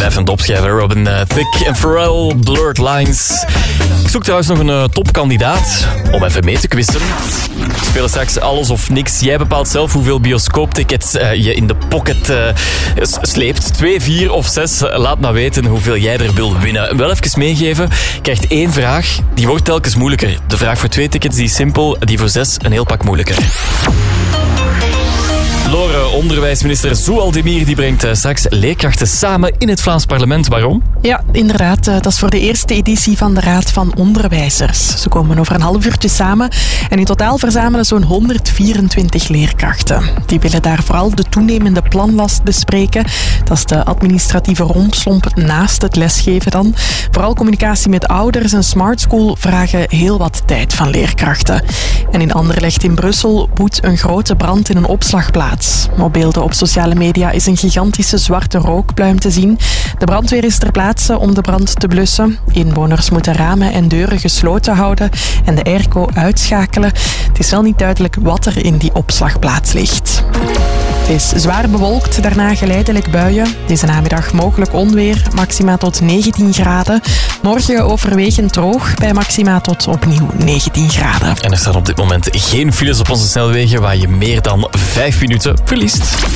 Blijvend opschrijven, Robin Thicke en Pharrell, Blurred Lines. Ik zoek trouwens nog een topkandidaat om even mee te quizzen. We spelen straks alles of niks. Jij bepaalt zelf hoeveel bioscooptickets je in de pocket sleept. 2, 4 of 6. Laat maar weten hoeveel jij er wil winnen. Wel even meegeven. Je krijgt 1 vraag. Die wordt telkens moeilijker. De vraag voor 2 tickets die is simpel. Die voor 6 een heel pak moeilijker. Lore, onderwijsminister Zoualdemir die brengt straks leerkrachten samen in het Vlaams parlement. Waarom? Ja, inderdaad. Dat is voor de eerste editie van de Raad van Onderwijzers. Ze komen over een half uurtje samen en in totaal verzamelen zo'n 124 leerkrachten. Die willen daar vooral de toenemende planlast bespreken. Dat is de administratieve rompslomp naast het lesgeven dan. Vooral communicatie met ouders en Smart School vragen heel wat tijd van leerkrachten. En in Anderlecht in Brussel woedt een grote brand in een opslagplaats. Op beelden op sociale media is een gigantische zwarte rookpluim te zien. De brandweer is ter plaatse om de brand te blussen. Inwoners moeten ramen en deuren gesloten houden en de airco uitschakelen. Het is wel niet duidelijk wat er in die opslagplaats ligt. Het is zwaar bewolkt, daarna geleidelijk buien. Deze namiddag mogelijk onweer, maxima tot 19 graden. Morgen overwegend droog, bij maxima tot opnieuw 19 graden. En er staan op dit moment geen files op onze snelwegen waar je meer dan 5 minuten verliest.